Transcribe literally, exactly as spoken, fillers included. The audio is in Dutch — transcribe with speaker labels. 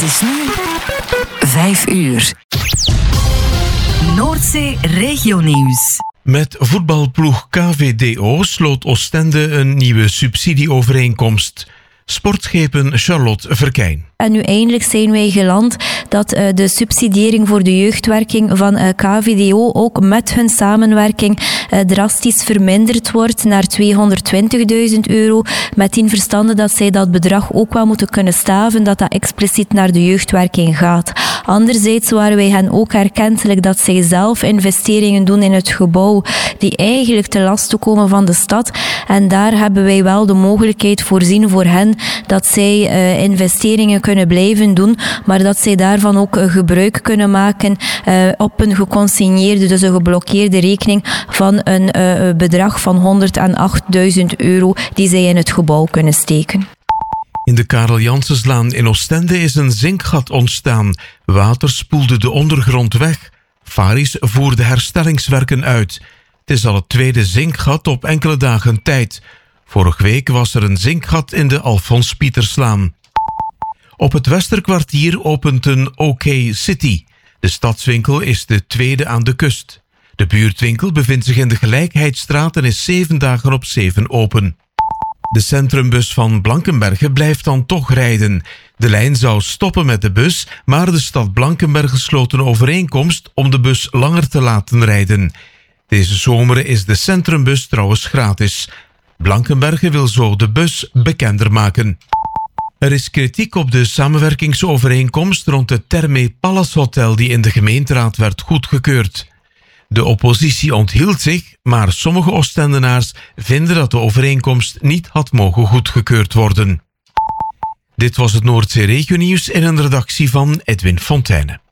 Speaker 1: Het is nu vijf uur. Noordzee Regionieuws.
Speaker 2: Met voetbalploeg K V D O sloot Oostende een nieuwe subsidieovereenkomst. Sportschepen Charlotte Verkijn.
Speaker 3: En nu eindelijk zijn wij geland dat uh, de subsidiëring voor de jeugdwerking van uh, K V D O ook met hun samenwerking uh, drastisch verminderd wordt naar tweehonderdtwintigduizend euro. Met in verstande dat zij dat bedrag ook wel moeten kunnen staven, dat dat expliciet naar de jeugdwerking gaat. Anderzijds waren wij hen ook erkentelijk dat zij zelf investeringen doen in het gebouw die eigenlijk te lasten komen van de stad. En daar hebben wij wel de mogelijkheid voorzien voor hen dat zij uh, investeringen kunnen blijven doen, maar dat zij daarvan ook uh, gebruik kunnen maken uh, op een geconsigneerde, dus een geblokkeerde rekening van een uh, bedrag van honderdachtduizend euro die zij in het gebouw kunnen steken.
Speaker 2: In de Karel Janssenslaan in Oostende is een zinkgat ontstaan. Water spoelde de ondergrond weg. Faris voerde herstellingswerken uit. Het is al het tweede zinkgat op enkele dagen tijd. Vorige week was er een zinkgat in de Alfons Pieterslaan. Op het Westerkwartier opent een OK City. De stadswinkel is de tweede aan de kust. De buurtwinkel bevindt zich in de Gelijkheidsstraat en is zeven dagen op zeven open. De centrumbus van Blankenberge blijft dan toch rijden. De lijn zou stoppen met de bus, maar de stad Blankenberge sloot een overeenkomst om de bus langer te laten rijden. Deze zomer is de centrumbus trouwens gratis. Blankenberge wil zo de bus bekender maken. Er is kritiek op de samenwerkingsovereenkomst rond het Therme Palace Hotel die in de gemeenteraad werd goedgekeurd. De oppositie onthield zich, maar sommige Oostendenaars vinden dat de overeenkomst niet had mogen goedgekeurd worden. Dit was het Noordzee Regionieuws in een redactie van Edwin Fontijne.